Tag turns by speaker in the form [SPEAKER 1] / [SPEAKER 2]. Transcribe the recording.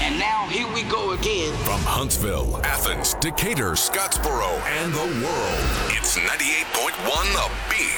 [SPEAKER 1] And now here we go again.
[SPEAKER 2] From Huntsville, Athens, Decatur, Scottsboro, and the world, it's 98.1 The Beat.